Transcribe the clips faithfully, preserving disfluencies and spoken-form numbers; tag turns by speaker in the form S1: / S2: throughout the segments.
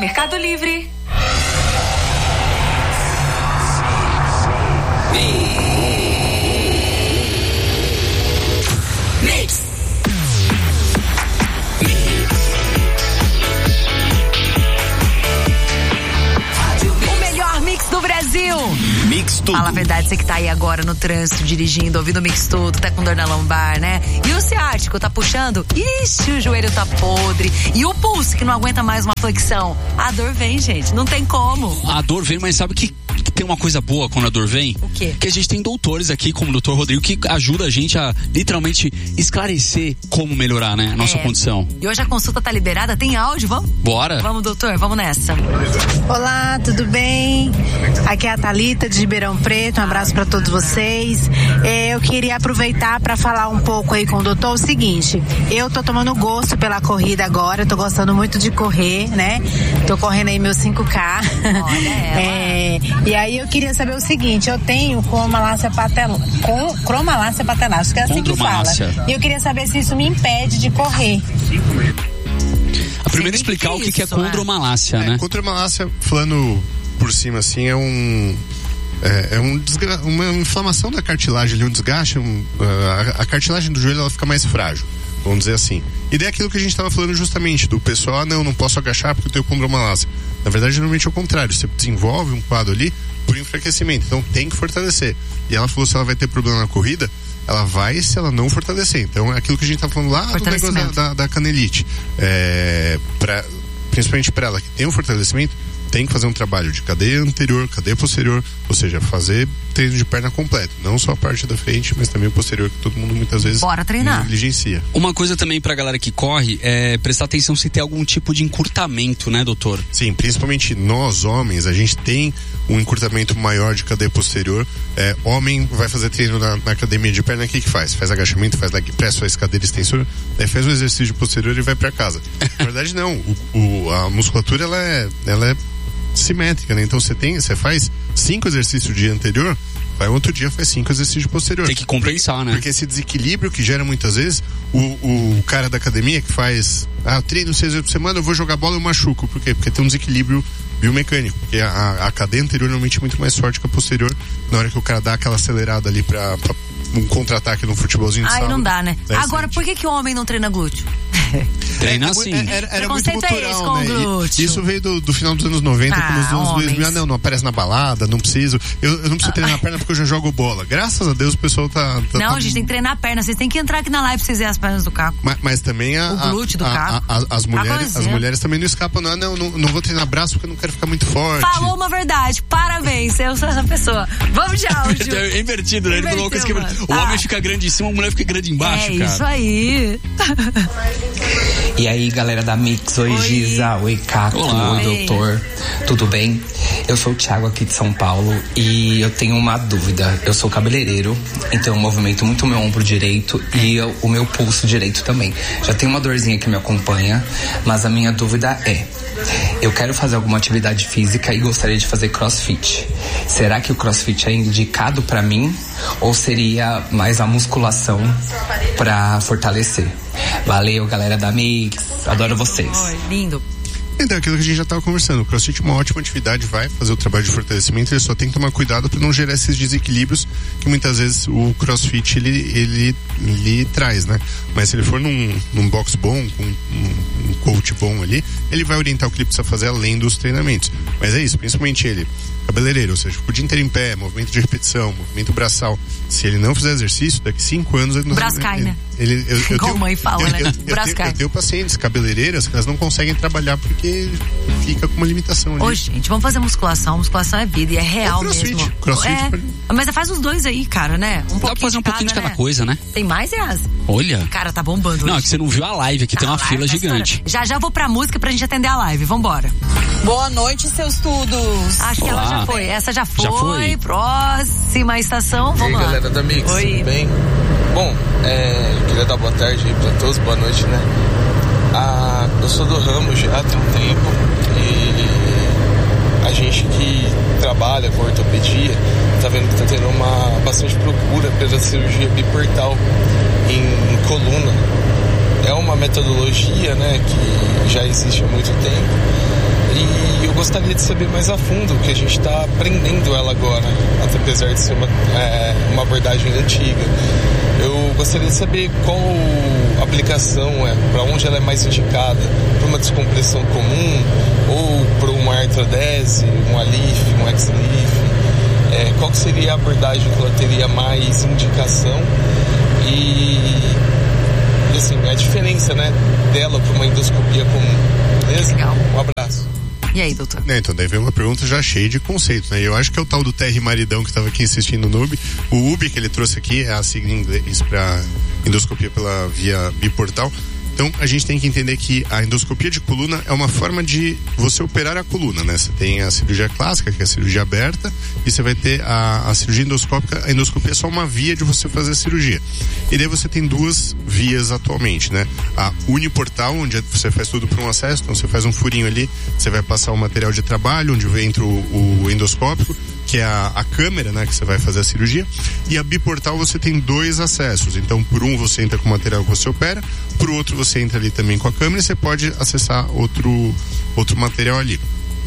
S1: Mercado Livre. Mix. O melhor mix do Brasil.
S2: Mix tudo.
S1: Fala a verdade, você que tá aí agora no trânsito, dirigindo, ouvindo o Mix Tudo, tá com dor na lombar, né? E o ciático tá puxando? Ixi, o joelho tá podre. E o pulso que não aguenta mais uma flexão? A dor vem, gente, não tem como.
S2: A dor vem, mas sabe que tem uma coisa boa quando a dor vem?
S1: O quê?
S2: Que a gente tem doutores aqui, como o doutor Rodrigo, que ajuda a gente a literalmente esclarecer como melhorar, né, a nossa
S1: é.
S2: condição.
S1: E hoje a consulta tá liberada, tem áudio, vamos?
S2: Bora?
S1: Vamos, doutor, vamos nessa.
S3: Olá, tudo bem? Aqui é a Thalita de Ribeirão Preto, um abraço para todos vocês. É, eu queria aproveitar para falar um pouco aí com o doutor o seguinte, eu tô tomando gosto pela corrida agora, eu tô gostando muito de correr, né? Tô correndo aí meus cinco K.
S1: Olha ela.
S3: É, e aí eu queria saber o seguinte, eu tenho cromalácia patelar, com, cromalácia patelar, acho que é assim que fala. E eu queria saber se isso me impede de correr.
S2: A primeiro explicar o que, que é condromalácia,
S4: é,
S2: né?
S4: Condromalácia, falando por cima assim, é um é, é um desgra- uma inflamação da cartilagem ali, um desgaste, um, a, a cartilagem do joelho ela fica mais frágil, vamos dizer assim. E daí aquilo que a gente estava falando justamente, do pessoal, ah, não, não posso agachar porque eu tenho condromalácia. Na verdade, normalmente é o contrário, você desenvolve um quadro ali por enfraquecimento, então tem que fortalecer. E ela falou, se ela vai ter problema na corrida, ela vai se ela não fortalecer. Então é aquilo que a gente tá falando lá do negócio da, da, da canelite. É, pra, principalmente para ela que tem um fortalecimento, tem que fazer um trabalho de cadeia anterior, cadeia posterior, ou seja, fazer treino de perna completo, não só a parte da frente, mas também o posterior, que todo mundo muitas vezes
S1: Bora treinar.
S4: negligencia.
S2: Uma coisa também pra galera que corre é prestar atenção se tem algum tipo de encurtamento, né, doutor?
S4: Sim, principalmente nós homens, a gente tem um encurtamento maior de cadeia posterior. É, homem vai fazer treino na, na academia de perna, o que que faz? Faz agachamento, faz leg press, faz cadeira extensora, daí faz um exercício posterior e vai pra casa. Na verdade não, o, o, a musculatura ela é, ela é simétrica, né? Então você tem, você faz cinco exercícios o dia anterior, vai outro dia faz cinco exercícios posterior.
S2: Tem que compensar, né?
S4: Porque esse desequilíbrio que gera muitas vezes o, o cara da academia que faz, ah, treino seis vezes por semana, eu vou jogar bola e eu machuco. Por quê? Porque tem um desequilíbrio biomecânico, porque a, a cadeia anterior normalmente é muito mais forte que a posterior, na hora que o cara dá aquela acelerada ali pra, pra um contra-ataque no futebolzinho de
S1: Ai,
S4: sábado.
S1: não dá, né? Agora,
S4: sente.
S1: por que que o homem não treina glúteo?
S2: Treina
S4: é,
S2: assim.
S4: Era, era, era muito
S1: Preconceito é esse
S4: cultural,
S1: com
S4: né?
S1: glúteo.
S4: E isso veio do, do final dos anos noventa,
S1: Ah,
S4: com os anos
S1: homens.
S4: dois mil. Ah, não, não aparece na balada, não preciso. Eu, eu não preciso treinar a perna porque eu já jogo bola. Graças a Deus o pessoal tá... tá
S1: Não,
S4: tá...
S1: a gente tem que treinar a perna. Vocês têm que entrar aqui na live pra vocês verem as pernas do Caco.
S4: Mas, mas também a,
S1: O glúteo do
S4: a,
S1: Caco.
S4: a, a, as, mulheres,
S1: Caco é
S4: as
S1: um
S4: mulheres também não escapam. Não, não, não, não vou treinar braço porque eu não quero ficar muito forte.
S1: Falou uma verdade. Parabéns, eu sou essa pessoa. Vamos de áudio.
S2: É invertido, né? Ele falou uma coisa que
S1: Inverteu,
S2: o
S1: mano.
S2: homem
S1: Ah.
S2: fica grande em cima, a mulher fica grande embaixo,
S1: É
S2: cara.
S1: isso aí.
S5: E aí, galera da Mix, oi,
S1: Oi.
S5: Giza, oi Caco,
S2: Olá.
S5: oi doutor, tudo bem? Eu sou o Thiago aqui de São Paulo e eu tenho uma dúvida. Eu sou cabeleireiro, então eu movimento muito o meu ombro direito e eu, o meu pulso direito também. Já tem uma dorzinha que me acompanha, mas a minha dúvida é: eu quero fazer alguma atividade física e gostaria de fazer crossfit. Será que o crossfit é indicado pra mim ou seria mais a musculação pra fortalecer? Valeu, galera da Mix, adoro vocês.
S1: Oi, lindo.
S4: Então, aquilo que a gente já estava conversando, o CrossFit é uma ótima atividade, vai fazer o trabalho de fortalecimento, ele só tem que tomar cuidado para não gerar esses desequilíbrios que muitas vezes o CrossFit ele, ele, ele traz, né? Mas se ele for num, num box bom, com um, um coach bom ali, ele vai orientar o que ele precisa fazer além dos treinamentos. Mas é isso, principalmente ele, cabeleireiro, ou seja, o dia inteiro em pé, movimento de repetição, movimento braçal. Se ele não fizer exercício, daqui cinco anos... Ele,
S1: O braço cai,
S4: ele,
S1: né?
S4: Ele, eu, eu
S1: Igual
S4: tenho,
S1: mãe fala,
S4: eu,
S1: né?
S4: Eu, eu,
S1: O braço
S4: tenho,
S1: cai.
S4: eu tenho pacientes cabeleireiras que elas não conseguem trabalhar porque fica com uma limitação ali.
S1: Ô, gente, vamos fazer musculação. Musculação é vida e é real
S4: Ou crossfit.
S1: mesmo.
S4: Crossfit
S1: é,
S4: pode-
S1: mas faz os dois aí, cara, né? Um
S2: Dá pra fazer um pouquinho de cada
S1: né?
S2: coisa, né?
S1: Tem mais, Yas?
S2: Olha.
S1: Cara, tá bombando
S2: Não, é
S1: hoje.
S2: que você não viu a live aqui, tem uma
S1: A
S2: fila
S1: live tá
S2: gigante.
S1: estourando. Já já vou pra música pra gente atender a live. Vambora.
S6: Boa noite, seus tudos.
S1: Acho que
S2: Olá.
S1: ela já foi. Essa já foi.
S2: Já foi?
S1: Próxima estação,
S7: E aí,
S1: vamos lá.
S7: galera da Mix,
S1: Oi.
S7: tudo bem? Bom, é, eu queria dar boa tarde aí pra todos, boa noite, né? Ah, eu sou do ramo já há tem um tempo e a gente que trabalha com ortopedia tá vendo que tá tendo uma bastante procura pela cirurgia biportal em, em coluna. É uma metodologia, né, que já existe há muito tempo E eu gostaria de saber mais a fundo, que a gente está aprendendo ela agora, até apesar de ser uma, é, uma abordagem antiga. Eu gostaria de saber qual aplicação é, para onde ela é mais indicada, para uma descompressão comum ou para uma artrodese, um alif, um ex-alif. É, qual que seria a abordagem que ela teria mais indicação e, e assim, a diferença, né, dela para uma endoscopia comum. Beleza?
S1: Legal.
S7: Um abraço.
S1: E aí, doutor?
S4: É, então, daí vem uma pergunta já cheia de conceito, né? Eu acho que é o tal do Terry Maridão que estava aqui insistindo no U B. O U B que ele trouxe aqui é a sigla em inglês para endoscopia pela via biportal. Então, a gente tem que entender que a endoscopia de coluna é uma forma de você operar a coluna, né? Você tem a cirurgia clássica, que é a cirurgia aberta, e você vai ter a, a cirurgia endoscópica. A endoscopia é só uma via de você fazer a cirurgia. E daí você tem duas vias atualmente, né? A uniportal, onde você faz tudo por um acesso, então você faz um furinho ali, você vai passar o material de trabalho, onde entra o, o endoscópico, que é a, a câmera, né, que você vai fazer a cirurgia, e a biportal você tem dois acessos, então por um você entra com o material que você opera, por outro você entra ali também com a câmera e você pode acessar outro, outro material ali.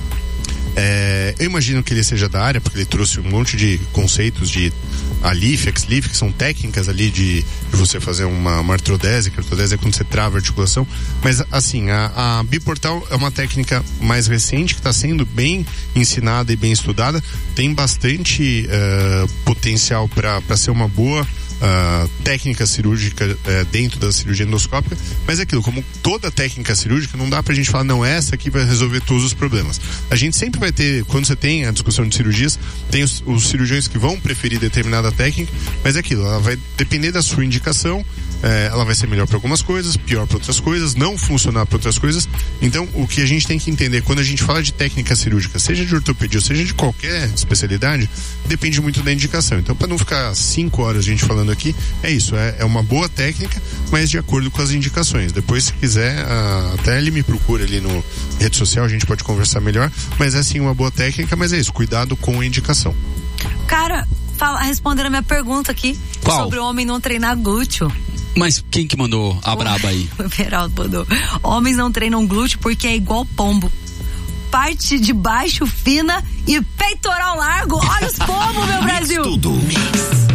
S4: É, eu imagino que ele seja da área, porque ele trouxe um monte de conceitos de alif, ex-lif, que são técnicas ali de, de você fazer uma, uma artrodese, que a artrodese é quando você trava a articulação, mas assim, a, a biportal é uma técnica mais recente, que está sendo bem ensinada e bem estudada, tem bastante uh, potencial para ser uma boa Uh, técnica cirúrgica uh, dentro da cirurgia endoscópica, mas é aquilo, como toda técnica cirúrgica, não dá pra gente falar, não, essa aqui vai resolver todos os problemas. A gente sempre vai ter, quando você tem a discussão de cirurgias, tem os, os cirurgiões que vão preferir determinada técnica, mas é aquilo, ela vai depender da sua indicação, é, ela vai ser melhor para algumas coisas, pior para outras coisas, não funcionar para outras coisas. Então, o que a gente tem que entender, quando a gente fala de técnica cirúrgica, seja de ortopedia ou seja de qualquer especialidade, depende muito da indicação. Então, para não ficar cinco horas a gente falando aqui, é isso, é, é uma boa técnica, mas de acordo com as indicações. Depois, se quiser, a, até ele me procura ali no rede social, a gente pode conversar melhor, mas é sim uma boa técnica, mas é isso, cuidado com a indicação.
S1: Cara, fala, respondendo a minha pergunta aqui,
S2: qual?
S1: Sobre o homem não treinar glúteo.
S2: Mas quem que mandou a braba aí?
S1: O Beraldo mandou. Homens não treinam glúteo porque é igual pombo. Parte de baixo fina e peitoral largo. Olha os pombos, meu Brasil.
S8: Tudo.